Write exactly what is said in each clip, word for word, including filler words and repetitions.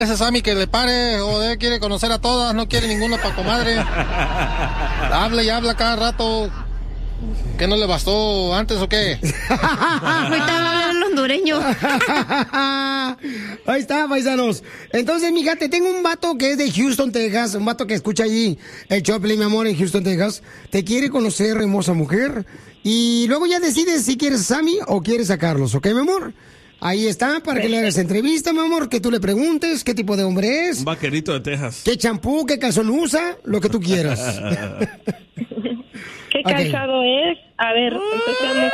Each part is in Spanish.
Ese Sammy que le pare, joder, quiere conocer a todas, no quiere ninguno pa' comadre. Habla y habla cada rato. ¿Qué no le bastó antes o qué? Ahorita hablan los hondureños. Ahí está, paisanos. Entonces, mija, te tengo un vato que es de Houston, Texas, un vato que escucha allí el Choplin, mi amor, en Houston, Texas. Te quiere conocer, hermosa mujer. Y luego ya decides si quieres a Sammy o quieres a Carlos, ¿ok, mi amor? Ahí está, para que le hagas entrevista, mi amor, que tú le preguntes qué tipo de hombre es. Un vaquerito de Texas. ¿Qué champú, qué calzón usa? Lo que tú quieras. ¿Qué calzado okay. es? A ver, empecemos.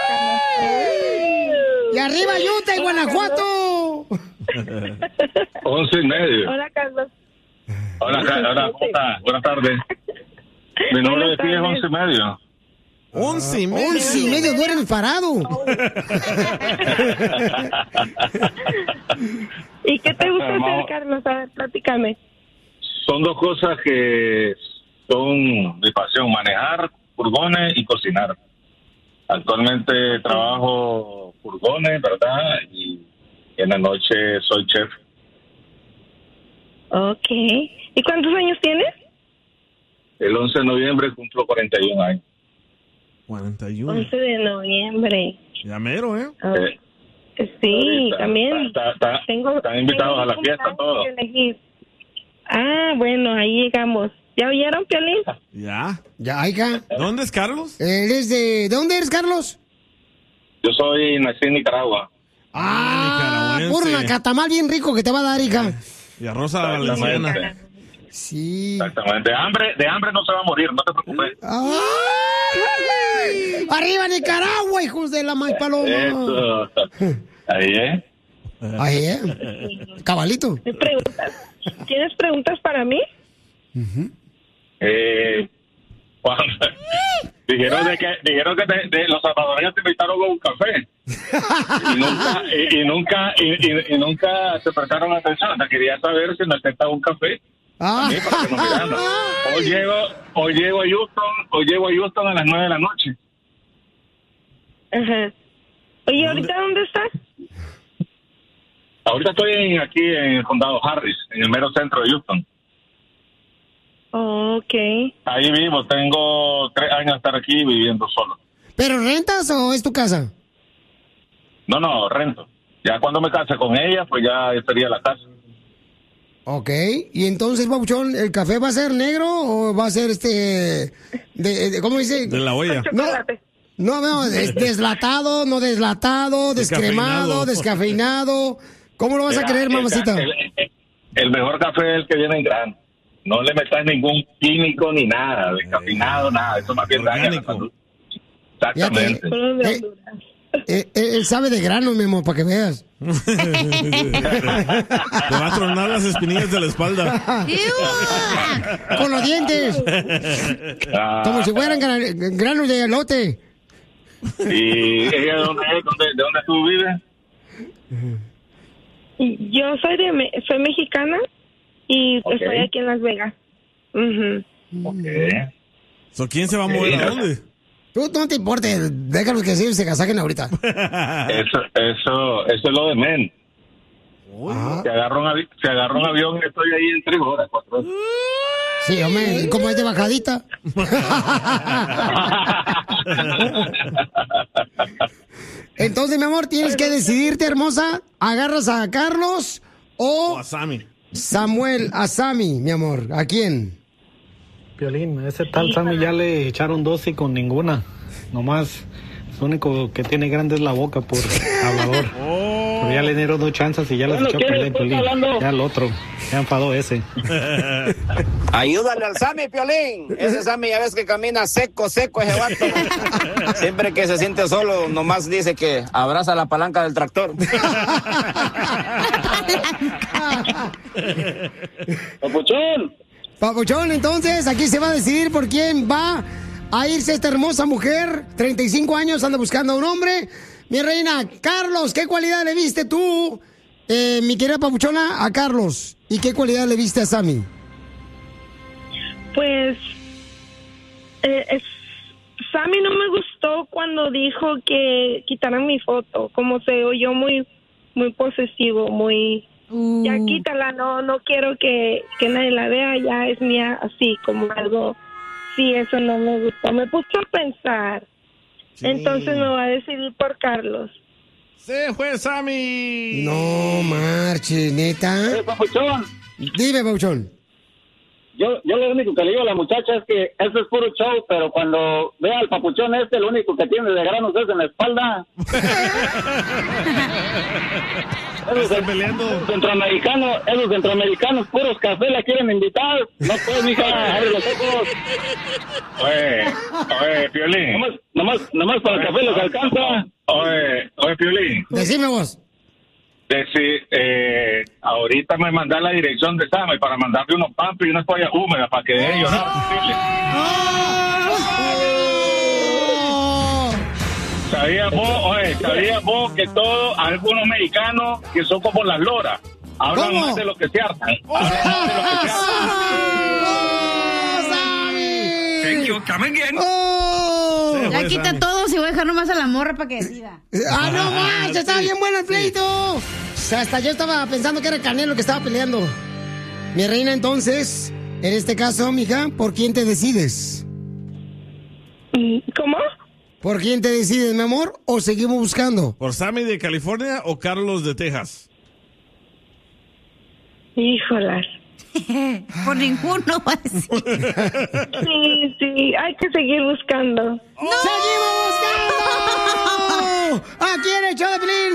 ¡Y arriba Utah y Guanajuato! Once y medio. Hola, Carlos. Hola, hola, ¿cómo estás? Buenas tardes. Mi nombre de ti es once y medio. Once y medio. Once y medio duerme parado. ¿Y qué te gusta hacer, Carlos? A ver, platícame. Son dos cosas que son mi pasión, manejar furgones y cocinar. Actualmente trabajo furgones, ¿verdad? Y en la noche soy chef. Ok. ¿Y cuántos años tienes? El once de noviembre cumplo cuarenta y un años. cuarenta y uno. once de noviembre. Ya mero, ¿eh? Okay. Sí, está, también. Está, está, tengo, están invitados tengo a la fiesta, todos. Ah, bueno, ahí llegamos. ¿Ya oyeron, Piolín? Ya. Ya, hija. ¿Dónde es Carlos? Él es de... ¿De dónde eres, Carlos? Yo soy nací en Nicaragua. Ah, puro nacatamal bien rico que te va a dar, hija. Y arroz a la valenciana. Sí. Exactamente. De hambre, de hambre no se va a morir, no te preocupes. ¡Ay! ¡Arriba Nicaragua, hijos de la maíz paloma! Eso. Ahí, ¿eh? Ahí, ¿eh? Cabalito. ¿Preguntas? ¿Tienes preguntas para mí? Uh-huh. Eh, cuando, dijeron de que dijeron que te, de los salvadoreños te invitaron a un café y nunca y, y nunca y, y, y nunca te prestaron atención. Te quería saber si me aceptaba un café. Ah. A mí, para que nos miráramos. Hoy llego hoy llego a Houston hoy llego a Houston a las nueve de la noche. Ajá. Oye, ¿ahorita dónde estás? Ahorita estoy en, aquí en el condado Harris, en el mero centro de Houston. Oh, ok. Ahí vivo, tengo tres años de estar aquí viviendo solo. ¿Pero rentas o es tu casa? No, no, rento. Ya cuando me case con ella, pues ya sería la casa. Ok, y entonces, Papuchón, ¿el café va a ser negro o va a ser este... De, de, ¿cómo dice? De la olla. No, no, no, des, deslatado, no deslatado, descremado, descafeinado. ¿Cómo lo vas Mira, a querer, mamacita? El, el, el mejor café es el que viene en grano. No le metas ningún químico ni nada, descafeinado, nada. Eso más bien daña la salud. Exactamente. Fíjate, eh, eh, eh, él sabe de grano, mi amor, para que veas. Te va a tronar las espinillas de la espalda. Con los dientes. Ah. Como si fueran gran, granos de elote. ¿Y ella de dónde es? ¿De dónde tú vives? Yo soy de soy mexicana y okay. estoy aquí en Las Vegas. Uh-huh. Okay. So, ¿quién se va a mover a dónde? Tú no te importa, déjalos que se, se casaquen ahorita. Eso, eso, eso es lo de men. Se agarra, un avi- se agarra un avión y estoy ahí en tres horas, cuatro horas. Sí, hombre, como es de bajadita. Entonces, mi amor, tienes que decidirte, hermosa. ¿Agarras a Carlos o, o a Sammy? Samuel, a Sammy, mi amor. ¿A quién? Piolín, ese tal Sammy ya le echaron dos y con ninguna. Nomás, lo único que tiene grande es la boca por hablador. Oh. Pero ya le dieron dos chances y ya las echó a perder, Piolín. Ya el otro, ya enfadó ese. Ayúdale al Sammy, Piolín. Ese Sammy ya ves que camina seco, seco ese vato. Siempre que se siente solo, nomás dice que abraza la palanca del tractor. Papuchón. Papuchón, entonces, aquí se va a decidir por quién va a irse esta hermosa mujer. treinta y cinco años, anda buscando a un hombre. Mi reina, Carlos, ¿qué cualidad le viste tú, eh, mi querida Papuchona, a Carlos? ¿Y qué cualidad le viste a Sammy? Pues, eh, es, Sammy no me gustó cuando dijo que quitaran mi foto. Como se oyó muy, muy posesivo, muy Uh. Ya quítala, no no quiero que, que nadie la vea, ya es mía así, como algo, sí, eso no me gustó. Me puso a pensar, sí. Entonces me voy a decidir por Carlos. ¡Se fue Sammy! No marche, neta. Eh, papuchón. Dime, papuchón. Yo, yo lo único que le digo a la muchacha es que eso es puro show, pero cuando vea al papuchón este, lo único que tiene de granos es en la espalda. Esos peleando. centroamericanos, esos centroamericanos puros café la quieren invitar. No puedes, mija, abre los ojos. Oye, oye, Piolín. Nomás, nomás, nomás para el café les alcanza. Oye, oye, Piolín. Decime vos. Decir, eh, ahorita me mandan la dirección de Sammy para mandarle unos pampers y unas toallas húmedas para que deje de llorar. ¿Sabías vos, oye, sabías vos que todos, algunos mexicanos que son como las loras, hablan ¿Cómo? más de lo que se hartan? Hablan más de lo que se hartan. Thank you, come again. Oh. Ya quita todo, si voy a dejar nomás a la morra para que decida. ¡Ah, no manches! Estaba bien bueno el pleito. O sea, hasta yo estaba pensando que era Canelo que estaba peleando. Mi reina, entonces, en este caso, mija, ¿por quién te decides? ¿Cómo? ¿Por quién te decides, mi amor? ¿O seguimos buscando? ¿Por Sammy de California o Carlos de Texas? Híjolas. Por ninguno. Sí, sí, hay que seguir buscando. ¡No! ¡Seguimos buscando! Aquí en el show de Pelín